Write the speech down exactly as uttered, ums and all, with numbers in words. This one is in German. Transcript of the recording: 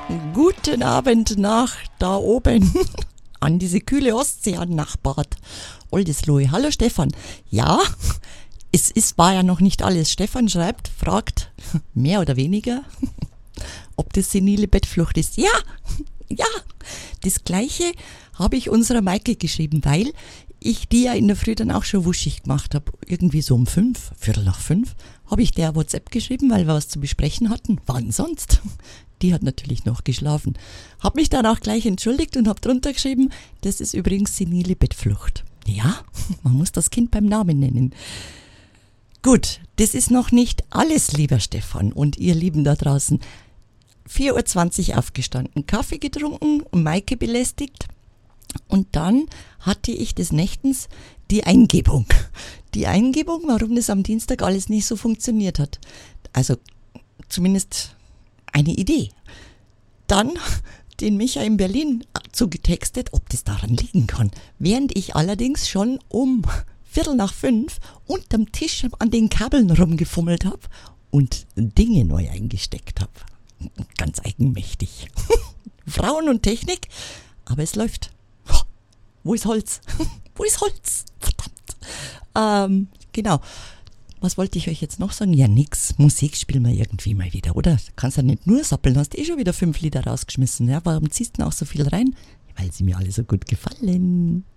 Guten Abend nach da oben an diese kühle Ostsee an Nachbart Oldesloe. Hallo Stefan. Ja, es ist, war ja noch nicht alles. Stefan schreibt, fragt, mehr oder weniger, ob das senile Bettflucht ist. Ja, ja, das Gleiche habe ich unserer Maike geschrieben, weil ich die ja in der Früh dann auch schon wuschig gemacht habe. Irgendwie so um fünf, Viertel nach fünf, habe ich der WhatsApp geschrieben, weil wir was zu besprechen hatten. Wann sonst? Die hat natürlich noch geschlafen. Hab mich dann auch gleich entschuldigt und hab drunter geschrieben, das ist übrigens senile Bettflucht. Ja, man muss das Kind beim Namen nennen. Gut, das ist noch nicht alles, lieber Stefan und ihr Lieben da draußen. vier Uhr zwanzig aufgestanden, Kaffee getrunken, Maike belästigt und dann hatte ich des Nächtens die Eingebung. Die Eingebung, warum das am Dienstag alles nicht so funktioniert hat. Also zumindest eine Idee. Dann den Micha in Berlin zugetextet, ob das daran liegen kann. Während ich allerdings schon um Viertel nach fünf unterm Tisch an den Kabeln rumgefummelt habe und Dinge neu eingesteckt habe. Ganz eigenmächtig. Frauen und Technik, aber es läuft. Wo ist Holz? Wo ist Holz? Verdammt. Ähm, genau. Was wollte ich euch jetzt noch sagen? Ja, nix. Musik spielen wir irgendwie mal wieder, oder? Kannst ja nicht nur sappeln, hast eh schon wieder fünf Lieder rausgeschmissen. Ja, warum ziehst du denn auch so viel rein? Weil sie mir alle so gut gefallen.